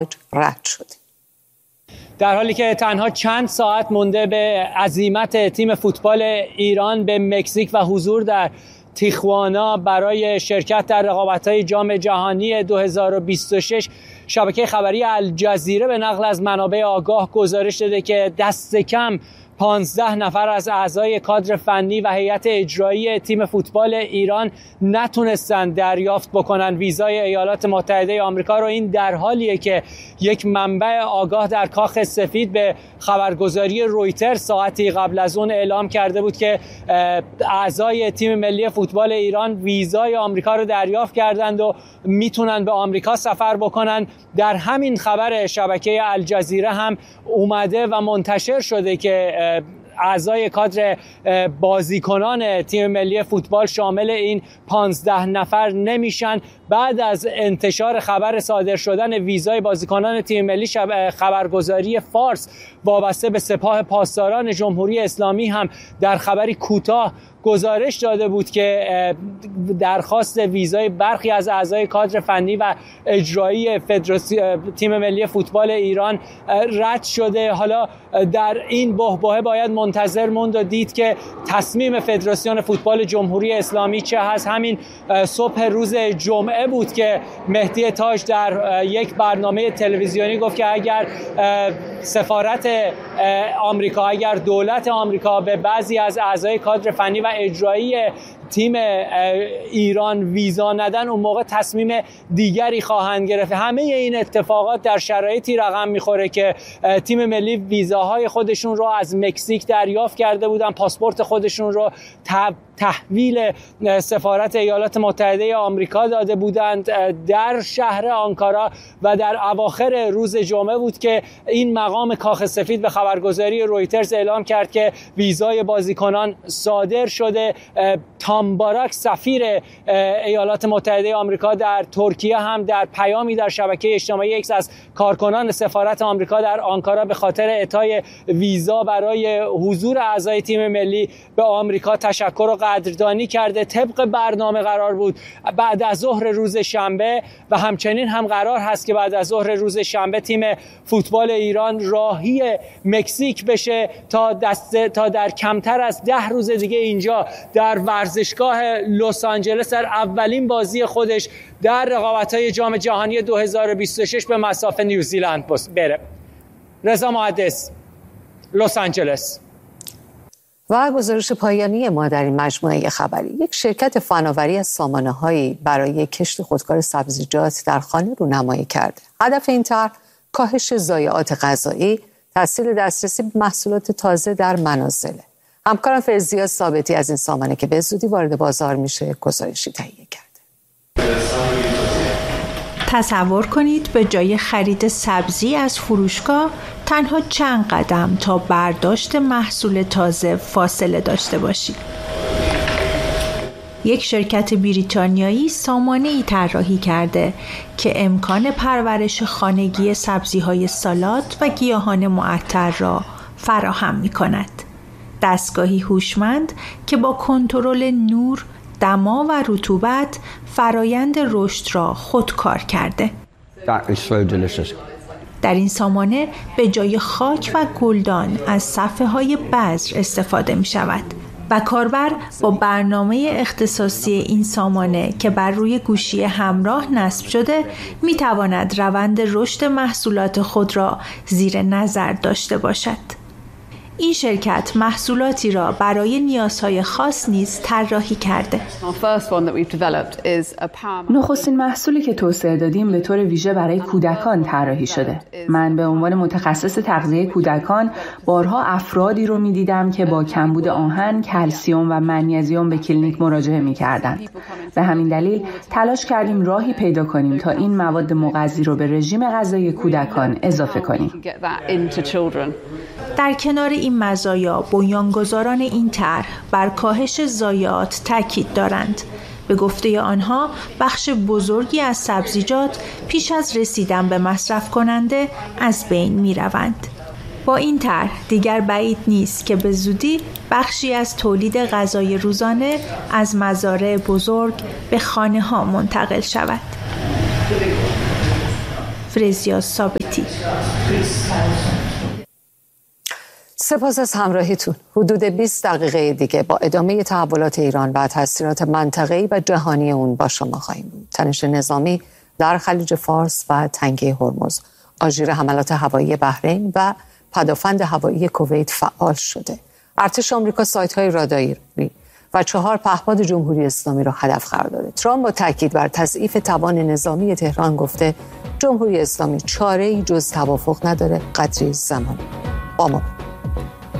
رد شده. در حالی که تنها چند ساعت مونده به عزیمت تیم فوتبال ایران به مکزیک و حضور در تیخوانا برای شرکت در رقابت‌های جام جهانی 2026، شبکه خبری الجزیره به نقل از منابع آگاه گزارش داده که دست کم 15 نفر از اعضای کادر فنی و هیئت اجرایی تیم فوتبال ایران نتونستند دریافت بکنن ویزای ایالات متحده آمریکا رو. این در حالیه که یک منبع آگاه در کاخ سفید به خبرگزاری رویتر ساعتی قبل از اون اعلام کرده بود که اعضای تیم ملی فوتبال ایران ویزای آمریکا رو دریافت کردند و میتونن به آمریکا سفر بکنن. در همین خبر شبکه الجزیره هم اومده و منتشر شده که اعضای کادر بازیکنان تیم ملی فوتبال شامل این 15 نفر نمیشن. بعد از انتشار خبر صادر شدن ویزای بازیکنان تیم ملی، خبرگزاری فارس وابسته به سپاه پاسداران جمهوری اسلامی هم در خبری کوتاه گزارش داده بود که درخواست ویزای برخی از اعضای کادر فنی و اجرایی تیم ملی فوتبال ایران رد شده. حالا در این بحبوحه باید منتظر موند و دید که تصمیم فدراسیون فوتبال جمهوری اسلامی چه هست. همین صبح روز جمعه بود که مهدی تاج در یک برنامه تلویزیونی گفت که اگر سفارت آمریکا، اگر دولت آمریکا به بعضی از اعضای کادر فنی و اجرایی تیم ایران ویزا ندن، اون موقع تصمیم دیگری خواهند گرفت. همه این اتفاقات در شرایطی رقم میخوره که تیم ملی ویزاهای خودشون رو از مکزیک دریافت کرده بودن، پاسپورت خودشون رو تحویل سفارت ایالات متحده آمریکا داده بودند در شهر آنکارا و در اواخر روز جمعه بود که این مقام کاخ سفید به خبرگزاری رویترز اعلام کرد که ویزای بازیکنان صادر شده. تام باراک سفیر ایالات متحده آمریکا در ترکیه هم در پیامی در شبکه اجتماعی ایکس از کارکنان سفارت آمریکا در آنکارا به خاطر اعطای ویزا برای حضور اعضای تیم ملی به آمریکا تشکر و قدردانی کرده. طبق برنامه قرار بود بعد از ظهر روز شنبه و همچنین هم قرار هست که بعد از ظهر روز شنبه تیم فوتبال ایران راهی مکزیک بشه تا در کمتر از 10 روز دیگه اینجا در ورزشگاه لس آنجلس در اولین بازی خودش در رقابت‌های جام جهانی 2026 به مصاف نیوزیلند بره. رضا محدث، لس آنجلس. و گزارش پایانی ما در این مجموعه خبری: یک شرکت فناوری از سامانه‌هایی برای کشت خودکار سبزیجات در خانه رونمایی کرده. هدف این طرح کاهش ضایعات غذایی، تسهیل دسترسی به محصولات تازه در منازل. همکارم فرزیا ثابتی از این سامانه که به زودی وارد بازار میشه گزارشی تهیه کرده. تصور کنید به جای خرید سبزی از فروشگاه تنها چند قدم تا برداشت محصول تازه فاصله داشته باشید. یک شرکت بریتانیایی سامانه‌ای طراحی کرده که امکان پرورش خانگی سبزی‌های سالاد و گیاهان معطر را فراهم می‌کند. دستگاهی هوشمند که با کنترل نور، دما و رطوبت فرایند رشد را خودکار کرده. در این سامانه به جای خاک و گلدان از صفحه‌های بذر استفاده می شود و کاربر با برنامه اختصاصی این سامانه که بر روی گوشی همراه نصب شده می تواند روند رشد محصولات خود را زیر نظر داشته باشد. این شرکت محصولاتی را برای نیازهای خاص نیز طراحی کرده. نخستین محصولی که توسعه دادیم به طور ویژه برای کودکان طراحی شده. من به عنوان متخصص تغذیه کودکان بارها افرادی رو می‌دیدم که با کمبود آهن، کلسیم و منیزیم به کلینیک مراجعه می‌کردند. به همین دلیل تلاش کردیم راهی پیدا کنیم تا این مواد مغذی رو به رژیم غذایی کودکان اضافه کنیم. در کنار این مزایا، بنیانگذاران این طرح بر کاهش ضایعات تاکید دارند. به گفته آنها، بخش بزرگی از سبزیجات پیش از رسیدن به مصرف کننده از بین می روند. با این طرح دیگر بعید نیست که به زودی بخشی از تولید غذای روزانه از مزارع بزرگ به خانه ها منتقل شود. فرزیا ثابتی. سپاس از همراهیتون. حدود 20 دقیقه دیگه با ادامه تحولات ایران و تاثیرات منطقه‌ای و جهانی اون با شما خواهیم بود. تنش نظامی در خلیج فارس و تنگه هرمز، آژیر حملات هوایی بحرین و پدافند هوایی کویت فعال شده. ارتش آمریکا سایت‌های راداری و 4 پهپاد جمهوری اسلامی را هدف قرار داده. ترامپ با تاکید بر تضعیف توان نظامی تهران گفته جمهوری اسلامی چاره‌ای جز توافق نداره، قدری زمان. با ما